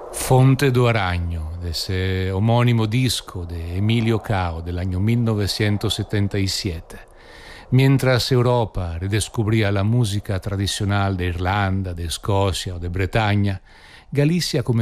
Fonte do Aragno, de ese homónimo disco de Emilio Cao del año 1977. Mientras Europa redescubría la música tradicional de Irlanda, de Escocia o de Bretaña, Galicia comenzó